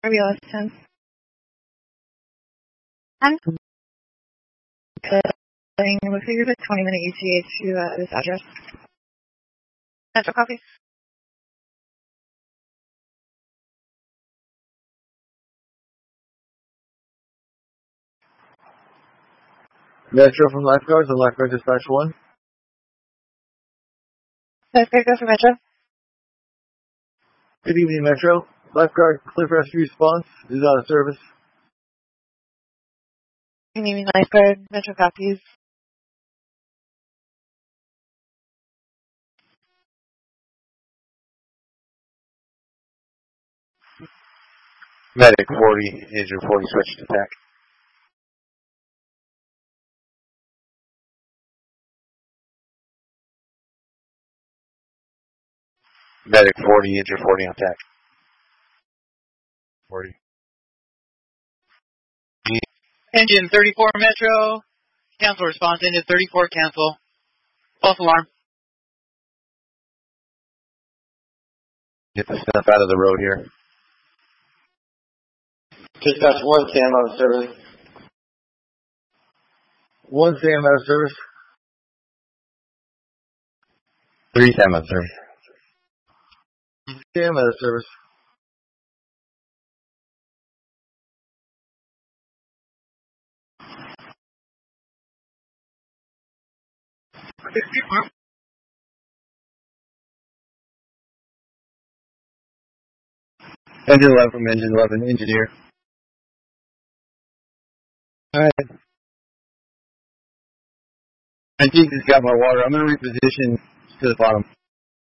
RBLS 10. I'm we'll figure a 20-minute ETA to this address. Metro copy. Metro from Lifeguards and Lifeguard Dispatch 1. Lifeguard, go for Metro. Good evening, Metro. Lifeguard Cliff Rescue Response is out of service. Good evening, Lifeguard. Metro copies. Medic 40, Agent 40, switch to TAC. Medic 40, Agent 40 on TAC. 40. Engine 34 Metro. Cancel response. Engine 34 cancel. False alarm. Get the stuff out of the road here. Dispatch 1, Sam out of service. 1 Sam out of service. 3 Sam out of service. Sam out of service. Engine 11 from Engine 11, engineer. Alright. I think it's got my water. I'm going to reposition to the bottom.